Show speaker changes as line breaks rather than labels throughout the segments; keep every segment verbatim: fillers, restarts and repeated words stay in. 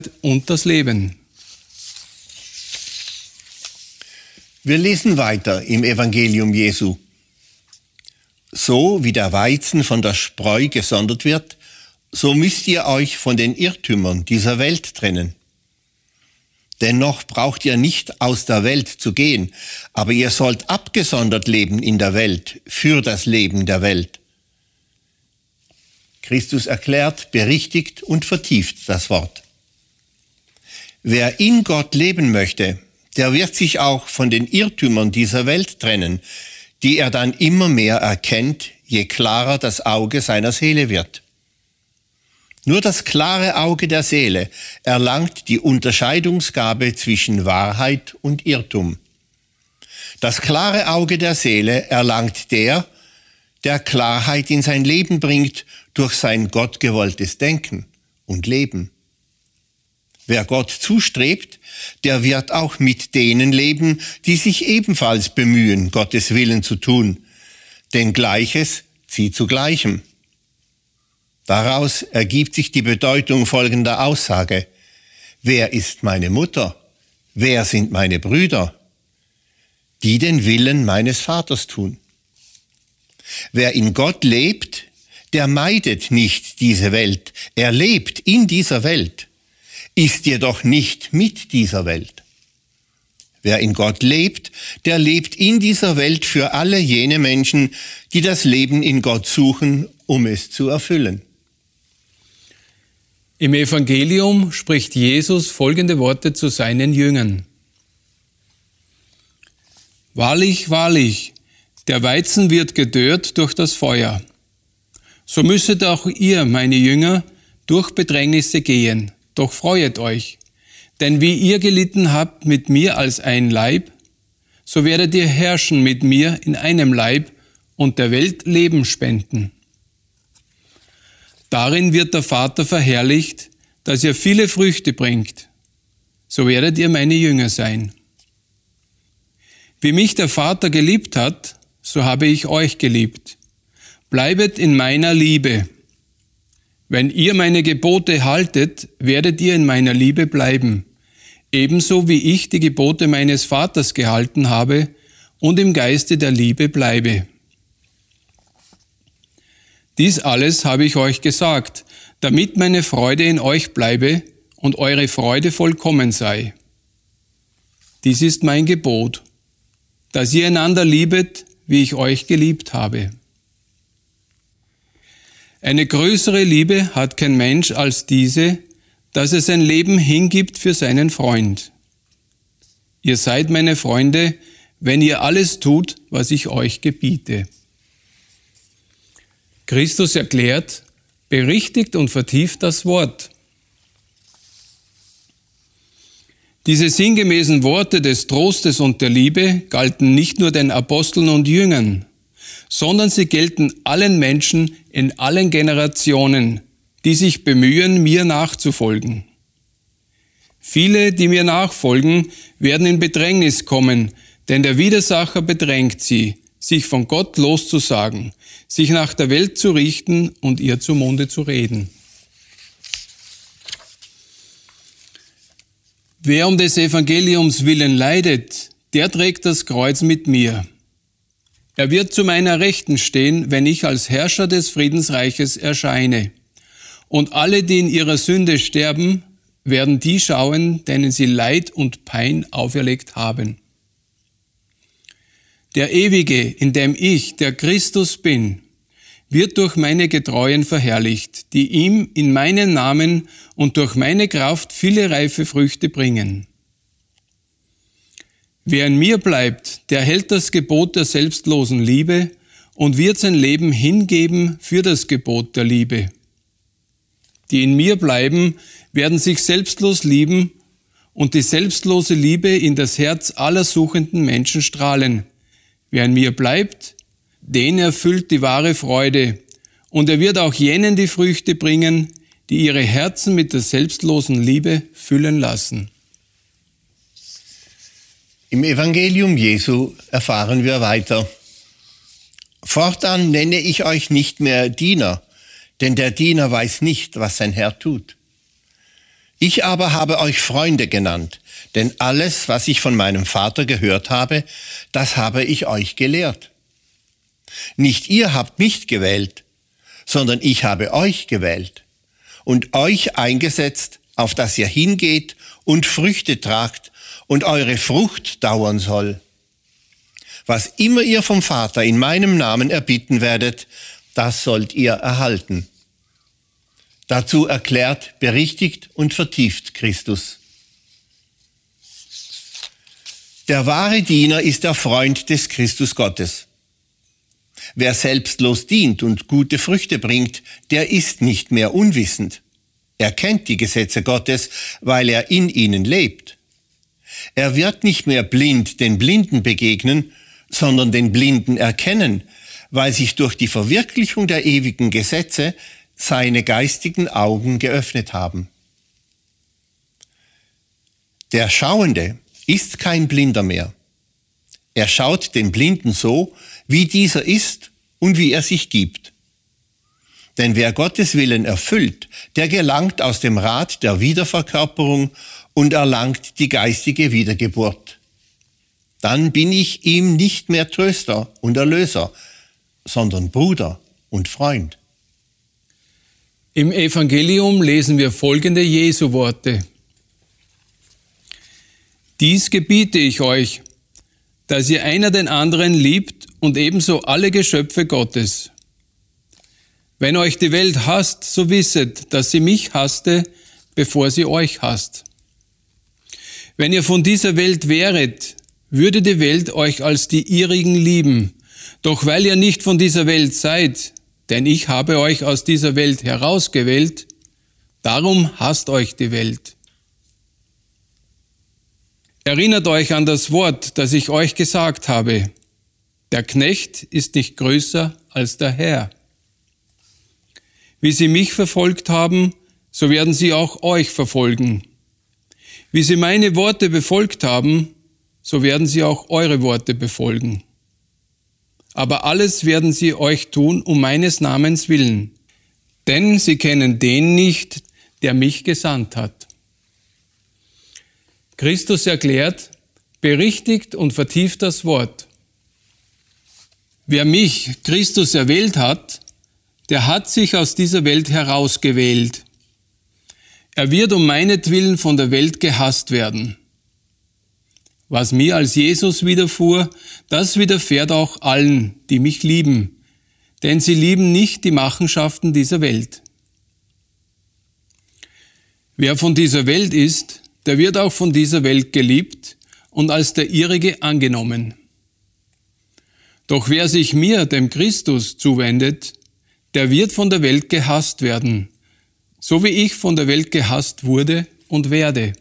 und das Leben.
Wir lesen weiter im Evangelium Jesu. So wie der Weizen von der Spreu gesondert wird, so müsst ihr euch von den Irrtümern dieser Welt trennen. Dennoch braucht ihr nicht aus der Welt zu gehen, aber ihr sollt abgesondert leben in der Welt, für das Leben der Welt. Christus erklärt, berichtigt und vertieft das Wort. Wer in Gott leben möchte, der wird sich auch von den Irrtümern dieser Welt trennen, die er dann immer mehr erkennt, je klarer das Auge seiner Seele wird. Nur das klare Auge der Seele erlangt die Unterscheidungsgabe zwischen Wahrheit und Irrtum. Das klare Auge der Seele erlangt der, der Klarheit in sein Leben bringt durch sein gottgewolltes Denken und Leben. Wer Gott zustrebt, der wird auch mit denen leben, die sich ebenfalls bemühen, Gottes Willen zu tun. Denn Gleiches zieht zu Gleichem. Daraus ergibt sich die Bedeutung folgender Aussage. Wer ist meine Mutter? Wer sind meine Brüder? Die den Willen meines Vaters tun. Wer in Gott lebt, der meidet nicht diese Welt. Er lebt in dieser Welt, ist jedoch nicht mit dieser Welt. Wer in Gott lebt, der lebt in dieser Welt für alle jene Menschen, die das Leben in Gott suchen, um es zu erfüllen.
Im Evangelium spricht Jesus folgende Worte zu seinen Jüngern. Wahrlich, wahrlich, der Weizen wird gedörrt durch das Feuer. So müsstet auch ihr, meine Jünger, durch Bedrängnisse gehen. Doch freuet euch, denn wie ihr gelitten habt mit mir als ein Leib, so werdet ihr herrschen mit mir in einem Leib und der Welt Leben spenden. Darin wird der Vater verherrlicht, dass ihr viele Früchte bringt. So werdet ihr meine Jünger sein. Wie mich der Vater geliebt hat, so habe ich euch geliebt. Bleibet in meiner Liebe. Wenn ihr meine Gebote haltet, werdet ihr in meiner Liebe bleiben, ebenso wie ich die Gebote meines Vaters gehalten habe und im Geiste der Liebe bleibe. Dies alles habe ich euch gesagt, damit meine Freude in euch bleibe und eure Freude vollkommen sei. Dies ist mein Gebot, dass ihr einander liebet, wie ich euch geliebt habe. Eine größere Liebe hat kein Mensch als diese, dass er sein Leben hingibt für seinen Freund. Ihr seid meine Freunde, wenn ihr alles tut, was ich euch gebiete. Christus erklärt, berichtigt und vertieft das Wort. Diese sinngemäßen Worte des Trostes und der Liebe galten nicht nur den Aposteln und Jüngern, sondern sie gelten allen Menschen in allen Generationen, die sich bemühen, mir nachzufolgen. Viele, die mir nachfolgen, werden in Bedrängnis kommen, denn der Widersacher bedrängt sie, sich von Gott loszusagen, sich nach der Welt zu richten und ihr zum Munde zu reden. Wer um des Evangeliums willen leidet, der trägt das Kreuz mit mir. Er wird zu meiner Rechten stehen, wenn ich als Herrscher des Friedensreiches erscheine. Und alle, die in ihrer Sünde sterben, werden die schauen, denen sie Leid und Pein auferlegt haben. Der Ewige, in dem ich, der Christus bin, wird durch meine Getreuen verherrlicht, die ihm in meinen Namen und durch meine Kraft viele reife Früchte bringen. Wer in mir bleibt, der hält das Gebot der selbstlosen Liebe und wird sein Leben hingeben für das Gebot der Liebe. Die in mir bleiben, werden sich selbstlos lieben und die selbstlose Liebe in das Herz aller suchenden Menschen strahlen. Wer in mir bleibt, den erfüllt die wahre Freude, und er wird auch jenen die Früchte bringen, die ihre Herzen mit der selbstlosen Liebe füllen lassen.
Im Evangelium Jesu erfahren wir weiter. Fortan nenne ich euch nicht mehr Diener, denn der Diener weiß nicht, was sein Herr tut. Ich aber habe euch Freunde genannt, denn alles, was ich von meinem Vater gehört habe, das habe ich euch gelehrt. Nicht ihr habt mich gewählt, sondern ich habe euch gewählt und euch eingesetzt, auf dass ihr hingeht und Früchte tragt und eure Frucht dauern soll. Was immer ihr vom Vater in meinem Namen erbitten werdet, das sollt ihr erhalten. Dazu erklärt, berichtigt und vertieft Christus. Der wahre Diener ist der Freund des Christus Gottes. Wer selbstlos dient und gute Früchte bringt, der ist nicht mehr unwissend. Er kennt die Gesetze Gottes, weil er in ihnen lebt. Er wird nicht mehr blind den Blinden begegnen, sondern den Blinden erkennen, weil sich durch die Verwirklichung der ewigen Gesetze seine geistigen Augen geöffnet haben. Der Schauende ist kein Blinder mehr. Er schaut den Blinden so, wie dieser ist und wie er sich gibt. Denn wer Gottes Willen erfüllt, der gelangt aus dem Rat der Wiederverkörperung und erlangt die geistige Wiedergeburt. Dann bin ich ihm nicht mehr Tröster und Erlöser, sondern Bruder und Freund.
Im Evangelium lesen wir folgende Jesu-Worte. Dies gebiete ich euch, dass ihr einer den anderen liebt und ebenso alle Geschöpfe Gottes. Wenn euch die Welt hasst, so wisset, dass sie mich hasste, bevor sie euch hasst. Wenn ihr von dieser Welt wäret, würde die Welt euch als die ihrigen lieben. Doch weil ihr nicht von dieser Welt seid, denn ich habe euch aus dieser Welt herausgewählt, darum hasst euch die Welt. Erinnert euch an das Wort, das ich euch gesagt habe. Der Knecht ist nicht größer als der Herr. Wie sie mich verfolgt haben, so werden sie auch euch verfolgen. Wie sie meine Worte befolgt haben, so werden sie auch eure Worte befolgen. Aber alles werden sie euch tun um meines Namens willen, denn sie kennen den nicht, der mich gesandt hat. Christus erklärt, berichtigt und vertieft das Wort. Wer mich, Christus, erwählt hat, der hat sich aus dieser Welt herausgewählt. Er wird um meinetwillen von der Welt gehasst werden. Was mir als Jesus widerfuhr, das widerfährt auch allen, die mich lieben, denn sie lieben nicht die Machenschaften dieser Welt. Wer von dieser Welt ist, der wird auch von dieser Welt geliebt und als der ihrige angenommen. Doch wer sich mir, dem Christus, zuwendet, der wird von der Welt gehasst werden, so wie ich von der Welt gehasst wurde und werde.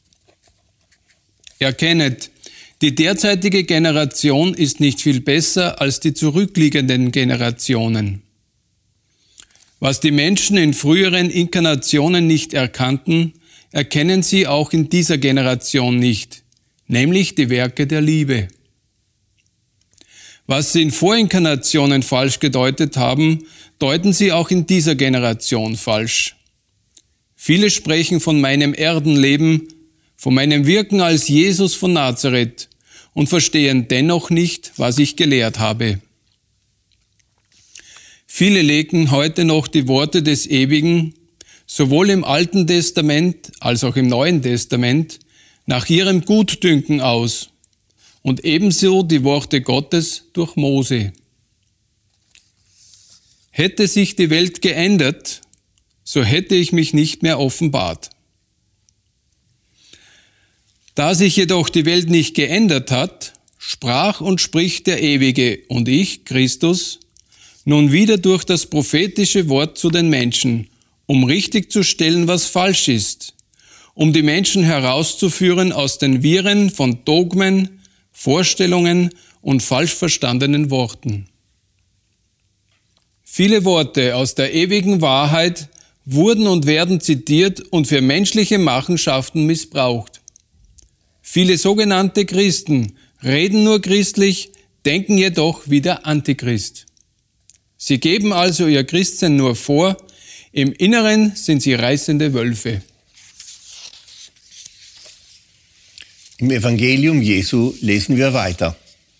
Erkennet, die derzeitige Generation ist nicht viel besser als die zurückliegenden Generationen. Was die Menschen in früheren Inkarnationen nicht erkannten, erkennen sie auch in dieser Generation nicht, nämlich die Werke der Liebe. Was sie in Vorinkarnationen falsch gedeutet haben, deuten sie auch in dieser Generation falsch. Viele sprechen von meinem Erdenleben, von meinem Wirken als Jesus von Nazareth und verstehen dennoch nicht, was ich gelehrt habe. Viele legen heute noch die Worte des Ewigen, sowohl im Alten Testament als auch im Neuen Testament, nach ihrem Gutdünken aus und ebenso die Worte Gottes durch Mose. Hätte sich die Welt geändert, so hätte ich mich nicht mehr offenbart. Da sich jedoch die Welt nicht geändert hat, sprach und spricht der Ewige und ich, Christus, nun wieder durch das prophetische Wort zu den Menschen, um richtig zu stellen, was falsch ist, um die Menschen herauszuführen aus den Wirren von Dogmen, Vorstellungen und falsch verstandenen Worten. Viele Worte aus der ewigen Wahrheit wurden und werden zitiert und für menschliche Machenschaften missbraucht. Viele sogenannte Christen reden nur christlich, denken jedoch wie der Antichrist. Sie geben also ihr Christsein nur vor, im Inneren sind sie reißende Wölfe.
Im Evangelium Jesu lesen wir weiter.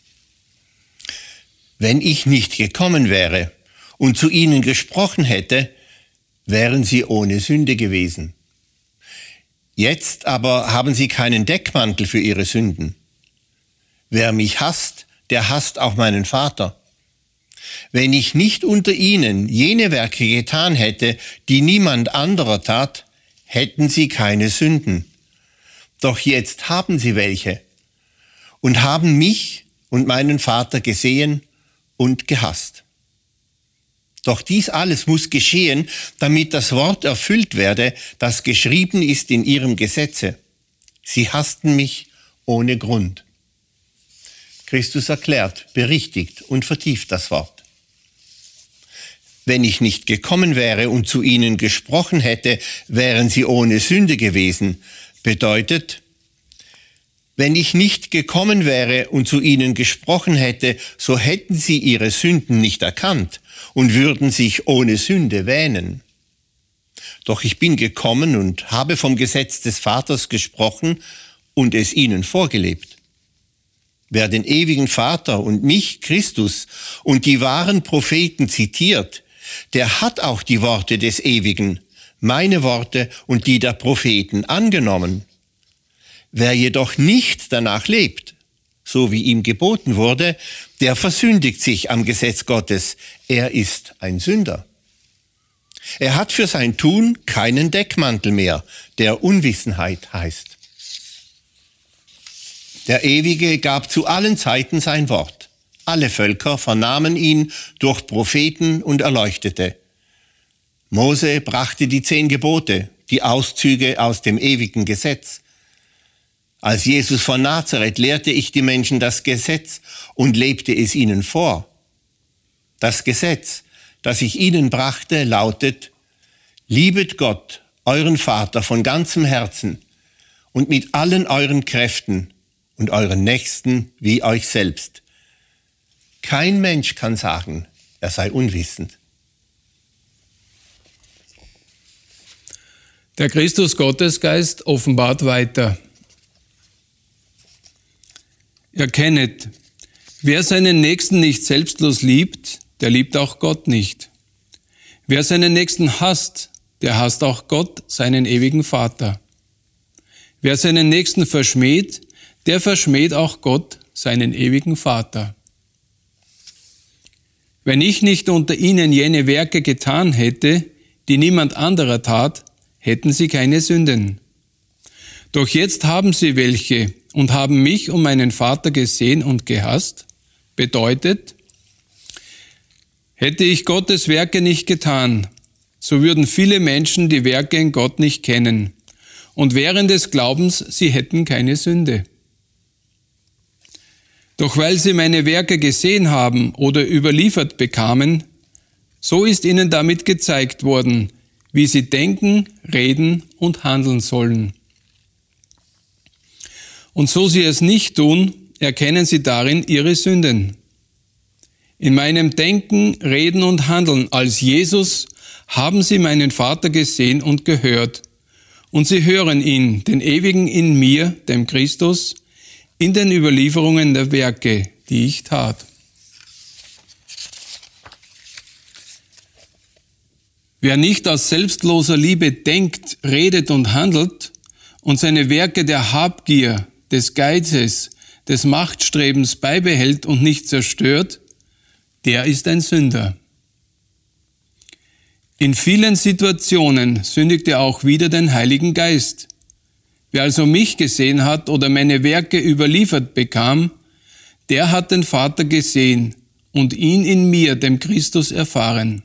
Wenn ich nicht gekommen wäre und zu ihnen gesprochen hätte, wären sie ohne Sünde gewesen. Jetzt aber haben sie keinen Deckmantel für ihre Sünden. Wer mich hasst, der hasst auch meinen Vater. Wenn ich nicht unter ihnen jene Werke getan hätte, die niemand anderer tat, hätten sie keine Sünden. Doch jetzt haben sie welche und haben mich und meinen Vater gesehen und gehasst. Doch dies alles muss geschehen, damit das Wort erfüllt werde, das geschrieben ist in ihrem Gesetze. Sie hassten mich ohne Grund. Christus erklärt, berichtigt und vertieft das Wort. Wenn ich nicht gekommen wäre und zu ihnen gesprochen hätte, wären sie ohne Sünde gewesen. Bedeutet, wenn ich nicht gekommen wäre und zu ihnen gesprochen hätte, so hätten sie ihre Sünden nicht erkannt und würden sich ohne Sünde wähnen. Doch ich bin gekommen und habe vom Gesetz des Vaters gesprochen und es ihnen vorgelebt. Wer den ewigen Vater und mich, Christus, und die wahren Propheten zitiert, der hat auch die Worte des Ewigen, meine Worte und die der Propheten angenommen. Wer jedoch nicht danach lebt, so wie ihm geboten wurde, der versündigt sich am Gesetz Gottes. Er ist ein Sünder. Er hat für sein Tun keinen Deckmantel mehr, der Unwissenheit heißt. Der Ewige gab zu allen Zeiten sein Wort. Alle Völker vernahmen ihn durch Propheten und erleuchtete. Mose brachte die zehn Gebote, die Auszüge aus dem ewigen Gesetz. Als Jesus von Nazareth lehrte ich die Menschen das Gesetz und lebte es ihnen vor. Das Gesetz, das ich ihnen brachte, lautet: Liebet Gott, euren Vater, von ganzem Herzen und mit allen euren Kräften und euren Nächsten wie euch selbst. Kein Mensch kann sagen, er sei unwissend.
Der Christus-Gottesgeist offenbart weiter. Erkennet, wer seinen Nächsten nicht selbstlos liebt, der liebt auch Gott nicht. Wer seinen Nächsten hasst, der hasst auch Gott, seinen ewigen Vater. Wer seinen Nächsten verschmäht, der verschmäht auch Gott, seinen ewigen Vater. Wenn ich nicht unter ihnen jene Werke getan hätte, die niemand anderer tat, hätten sie keine Sünden. Doch jetzt haben sie welche und haben mich und meinen Vater gesehen und gehasst. Bedeutet, hätte ich Gottes Werke nicht getan, so würden viele Menschen die Werke in Gott nicht kennen und während des Glaubens, sie hätten keine Sünde. Doch weil sie meine Werke gesehen haben oder überliefert bekamen, so ist ihnen damit gezeigt worden, wie sie denken, reden und handeln sollen. Und so sie es nicht tun, erkennen sie darin ihre Sünden. In meinem Denken, Reden und Handeln als Jesus haben sie meinen Vater gesehen und gehört. Und sie hören ihn, den Ewigen in mir, dem Christus, in den Überlieferungen der Werke, die ich tat. Wer nicht aus selbstloser Liebe denkt, redet und handelt und seine Werke der Habgier, des Geizes, des Machtstrebens beibehält und nicht zerstört, der ist ein Sünder. In vielen Situationen sündigt er auch wieder den Heiligen Geist. Wer also mich gesehen hat oder meine Werke überliefert bekam, der hat den Vater gesehen und ihn in mir, dem Christus, erfahren.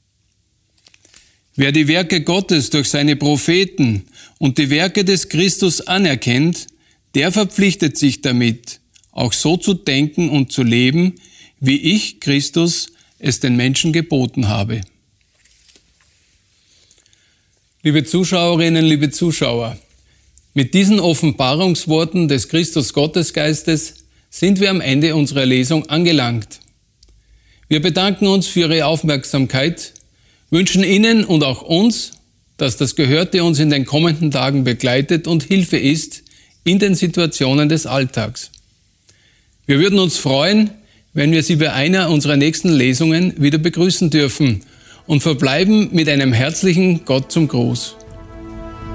Wer die Werke Gottes durch seine Propheten und die Werke des Christus anerkennt, der verpflichtet sich damit, auch so zu denken und zu leben, wie ich, Christus, es den Menschen geboten habe. Liebe Zuschauerinnen, liebe Zuschauer, mit diesen Offenbarungsworten des Christus-Gottesgeistes sind wir am Ende unserer Lesung angelangt. Wir bedanken uns für Ihre Aufmerksamkeit, wünschen Ihnen und auch uns, dass das Gehörte uns in den kommenden Tagen begleitet und Hilfe ist in den Situationen des Alltags. Wir würden uns freuen, wenn wir Sie bei einer unserer nächsten Lesungen wieder begrüßen dürfen und verbleiben mit einem herzlichen Gott zum Gruß.